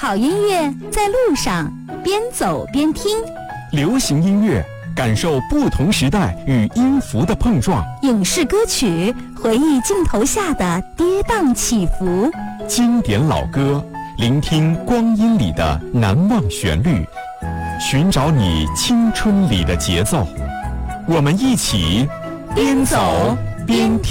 好音乐在路上，边走边听。 流行音乐，感受不同时代与音符的碰撞。 影视歌曲，回忆镜头下的跌宕起伏。 经典老歌，聆听光阴里的难忘旋律，寻找你青春里的节奏。我们一起边走边听。